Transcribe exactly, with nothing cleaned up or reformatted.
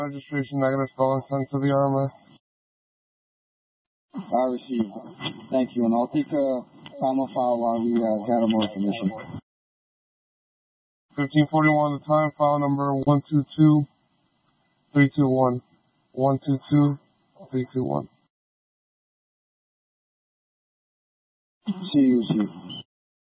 registration negative, stolen, sent to the R M S. I received. Thank you, and I'll take a time off file while we uh, gather more information. fifteen forty-one, the time, file number one two two three two one. one two two three two one. See you, see you.